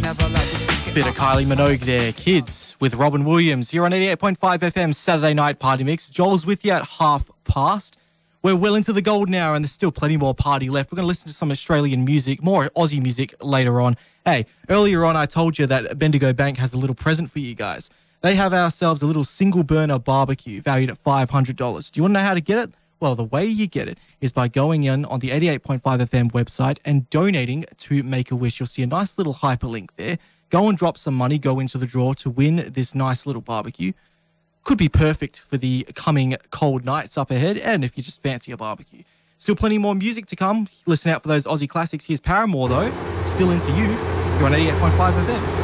Bit of Kylie Minogue there, Kids, with Robin Williams. You're on 88.5 FM Saturday Night Party Mix. Joel's with you at past. We're well into the golden hour and there's still plenty more party left. We're going to listen to some Australian music, more Aussie music later on. Hey, earlier on I told you that Bendigo Bank has a little present for you guys. They have ourselves a little single burner barbecue valued at $500. Do you want to know how to get it? Well, the way you get it is by going in on the 88.5 FM website and donating to Make-A-Wish. You'll see a nice little hyperlink there. Go and drop some money, go into the draw to win this nice little barbecue. Could be perfect for the coming cold nights up ahead, and if you just fancy a barbecue. Still plenty more music to come. Listen out for those Aussie classics. Here's Paramore, though. Still Into You. You're on 88.5 FM.